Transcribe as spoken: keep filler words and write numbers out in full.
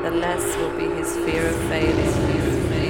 the less will be his fear of failure.